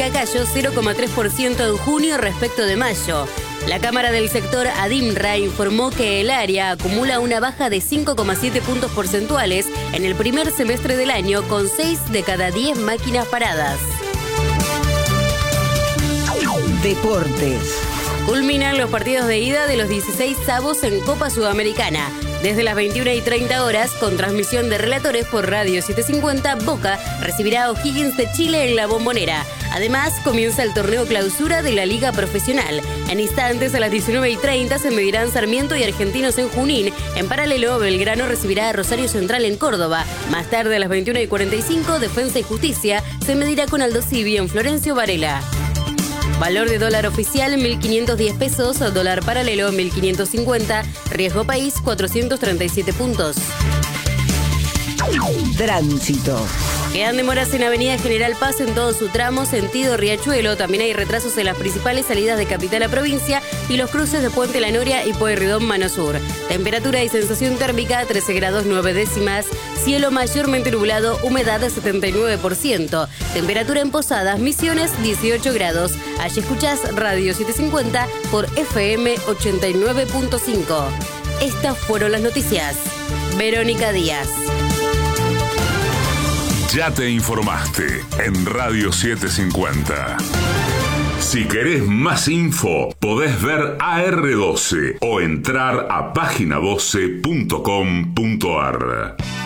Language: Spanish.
Bélgica cayó 0,3% en junio respecto de mayo. La Cámara del Sector ADIMRA informó que el área acumula una baja de 5,7 puntos porcentuales en el primer semestre del año, con 6 de cada 10 máquinas paradas. Deportes. Culminan los partidos de ida de los 16avos en Copa Sudamericana. Desde las 21:30 horas, con transmisión de relatores por Radio 750, Boca recibirá a O'Higgins de Chile en la Bombonera. Además, comienza el torneo clausura de la Liga Profesional. En instantes, a las 19:30, se medirán Sarmiento y Argentinos en Junín. En paralelo, Belgrano recibirá a Rosario Central en Córdoba. Más tarde, a las 21:45, Defensa y Justicia se medirá con Aldo Civi en Florencio Varela. Valor de dólar oficial 1.510 pesos, dólar paralelo 1.550, riesgo país 437 puntos. Tránsito. Quedan demoras en Avenida General Paz en todo su tramo, sentido Riachuelo. También hay retrasos en las principales salidas de capital a provincia y los cruces de Puente La Noria y Pueyrredón Mano Sur. Temperatura y sensación térmica 13 grados 9 décimas. Cielo mayormente nublado, humedad 79%. Temperatura en Posadas, Misiones 18 grados. Allí escuchás Radio 750 por FM 89.5. Estas fueron las noticias. Verónica Díaz. Ya te informaste en Radio 750. Si querés más info, podés ver AR12 o entrar a página12.com.ar.